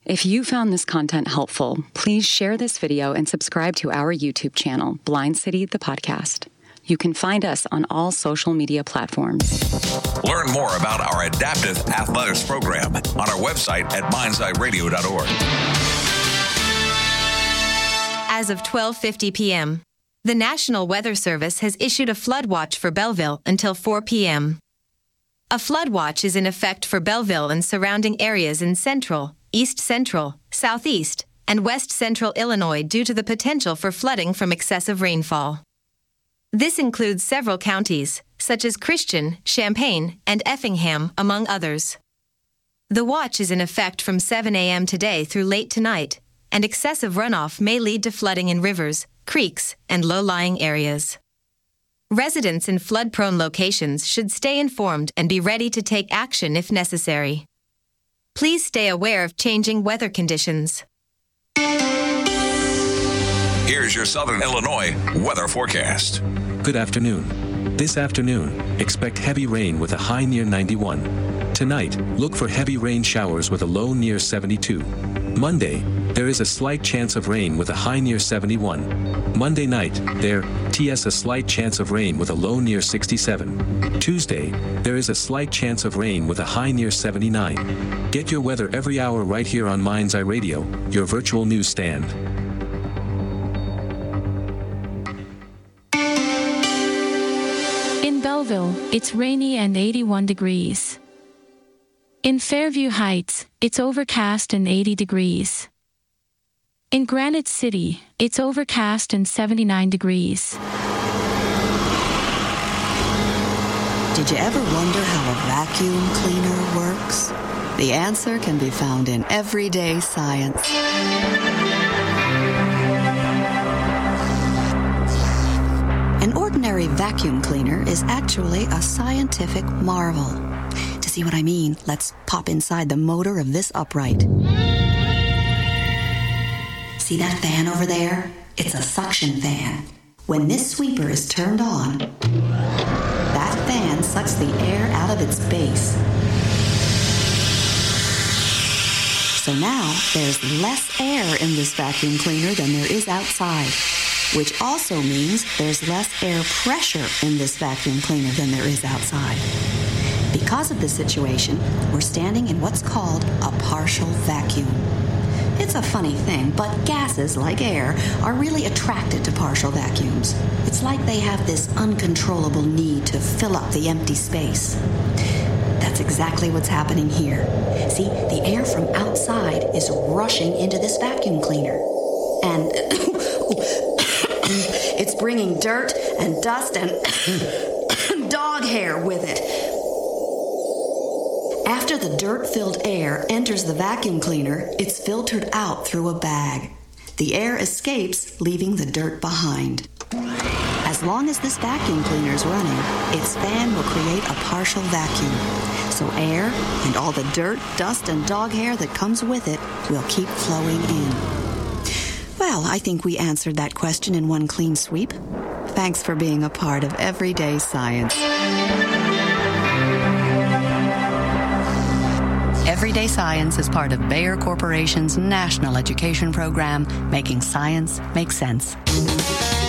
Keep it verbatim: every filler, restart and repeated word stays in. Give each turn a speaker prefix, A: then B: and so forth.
A: If you found this content helpful, please share this video and subscribe to our YouTube channel, Blind City, the podcast. You can find us on all social media platforms.
B: Learn more about our Adaptive Athletics program on our website at minds eye radio dot org.
C: As of twelve fifty p.m., the National Weather Service has issued a flood watch for Belleville until four p.m. A flood watch is in effect for Belleville and surrounding areas in central, east central, southeast, and west central Illinois due to the potential for flooding from excessive rainfall. This includes several counties, such as Christian, Champaign, and Effingham, among others. The watch is in effect from seven a.m. today through late tonight, and excessive runoff may lead to flooding in rivers, creeks, and low-lying areas. Residents in flood-prone locations should stay informed and be ready to take action if necessary. Please stay aware of changing weather conditions.
B: Here's your Southern Illinois weather forecast.
D: Good afternoon. This afternoon, expect heavy rain with a high near ninety-one. Tonight, look for heavy rain showers with a low near seventy-two. Monday, there is a slight chance of rain with a high near seventy-one. Monday night, there is a slight chance of rain with a low near sixty-seven. Tuesday, there is a slight chance of rain with a high near seventy-nine. Get your weather every hour right here on Minds Eye Radio, your virtual newsstand.
E: In Belleville, it's rainy and eighty-one degrees. In Fairview Heights, it's overcast and eighty degrees. In Granite City, it's overcast and seventy-nine degrees.
F: Did you ever wonder how a vacuum cleaner works? The answer can be found in Everyday Science. An ordinary vacuum cleaner is actually a scientific marvel. To see what I mean, let's pop inside the motor of this upright. See that fan over there? It's a suction fan. When this sweeper is turned on, that fan sucks the air out of its base. So now there's less air in this vacuum cleaner than there is outside, which also means there's less air pressure in this vacuum cleaner than there is outside. Because of this situation, we're standing in what's called a partial vacuum. It's a funny thing, but gases, like air, are really attracted to partial vacuums. It's like they have this uncontrollable need to fill up the empty space. That's exactly what's happening here. See, the air from outside is rushing into this vacuum cleaner. And it's bringing dirt and dust and dog hair with it. After the dirt-filled air enters the vacuum cleaner, it's filtered out through a bag. The air escapes, leaving the dirt behind. As long as this vacuum cleaner is running, its fan will create a partial vacuum. So air and all the dirt, dust, and dog hair that comes with it will keep flowing in. Well, I think we answered that question in one clean sweep. Thanks for being a part of Everyday Science. Everyday Science is part of Bayer Corporation's National Education Program, making science make sense.